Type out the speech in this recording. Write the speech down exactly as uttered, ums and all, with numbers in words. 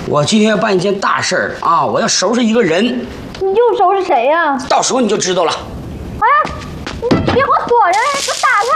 我今天要办一件大事儿啊！我要收拾一个人。 你又收拾谁呀？ 到时候你就知道了。 哎，你别给我锁上，给我打开！